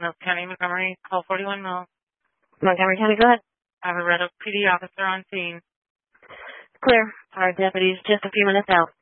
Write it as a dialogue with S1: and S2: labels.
S1: Mills County, Montgomery, call 41 Mills.
S2: Montgomery County, go ahead.
S1: I have a Red Oak PD officer on scene.
S2: Clear. Our deputy's just a few minutes out.